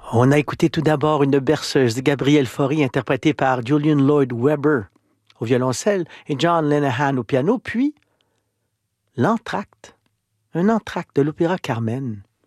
On a écouté tout d'abord une berceuse de Gabriel Fauré interprétée par Julian Lloyd Webber au violoncelle et John Lenihan au piano, puis l'entracte, un entracte de l'opéra Carmen,